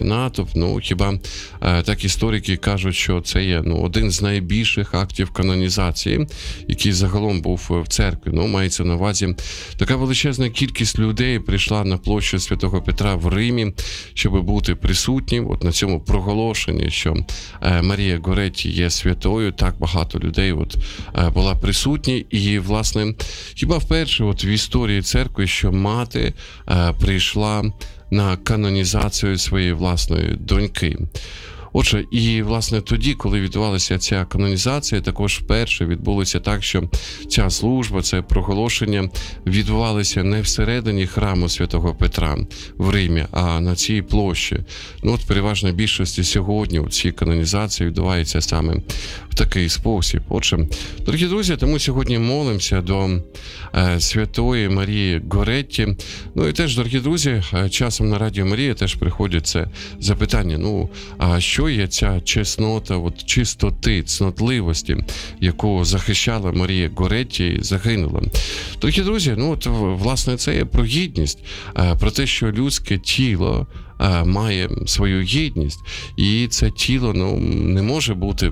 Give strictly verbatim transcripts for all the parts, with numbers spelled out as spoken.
натовп. Ну, хіба так історики кажуть, що це є ну, один з найбільших актів канонізації, який загалом був в церкві. Ну, мається на увазі, така величезна кількість людей прийшла на площу Святого Петра в Римі, щоб бути присутнім от на цьому проголошенні, що Марія Горетті є святою. Так багато людей от була присутні. І, власне, хіба вперше от в історії церкви, що мати прийшла на канонізацію своєї власної доньки. Отже, і, власне, тоді, коли відбувалася ця канонізація, також вперше відбулося так, що ця служба, це проголошення відбувалося не всередині храму Святого Петра в Римі, а на цій площі. Ну, от переважна більшості сьогодні у цій канонізації відбувається саме в такий спосіб. Отже, дорогі друзі, тому сьогодні молимося до е, Святої Марії Горетті. Ну і теж, дорогі друзі, часом на Радіо Марія теж приходять це запитання, ну, а що Що є ця чеснота, от, чистоти, цнотливості, яку захищала Марія Горетті і загинула? Дорогі друзі, ну от, власне, це є про гідність, про те, що людське тіло має свою гідність, і це тіло ну, не може бути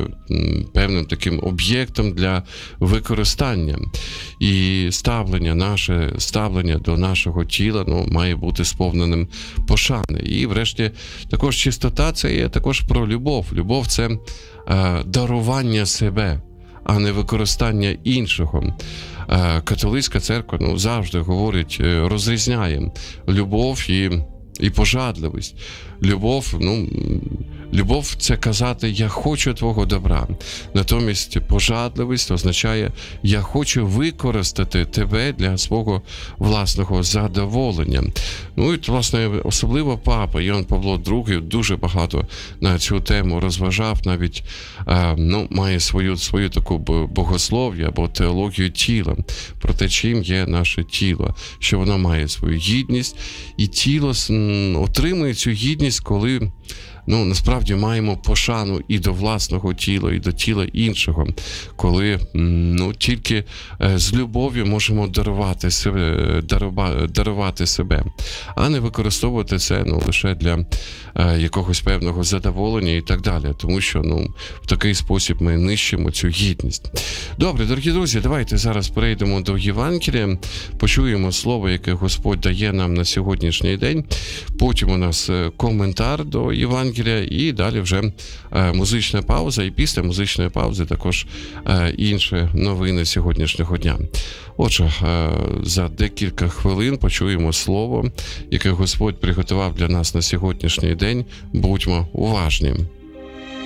певним таким об'єктом для використання. І ставлення, наше ставлення до нашого тіла ну, має бути сповненим пошани. І врешті також чистота – це є також про любов. Любов – це е, дарування себе, а не використання іншого. Е, католицька церква ну, завжди говорить, розрізняє любов і І пожадливість. Любов, ну, любов – це казати «я хочу твого добра». Натомість пожадливість означає «я хочу використати тебе для свого власного задоволення». Ну і, власне, особливо папа Іоанн Павло другий дуже багато на цю тему розважав, навіть е, ну, має свою, свою таку богослов'я або теологію тіла, про те, чим є наше тіло, що воно має свою гідність, і тіло отримує цю гідність, коли ну, насправді маємо пошану і до власного тіла, і до тіла іншого, коли ну, тільки з любов'ю можемо дарувати себе, дарувати себе, а не використовувати це ну, лише для е, якогось певного задоволення і так далі, тому що ну, в такий спосіб ми нищимо цю гідність. Добре, дорогі друзі, давайте зараз перейдемо до Євангелія, почуємо слово, яке Господь дає нам на сьогоднішній день, потім у нас коментар до Євангелія, і далі вже е, музична пауза, і після музичної паузи також е, інші новини сьогоднішнього дня. Отже, е, за декілька хвилин почуємо слово, яке Господь приготував для нас на сьогоднішній день. Будьмо уважні.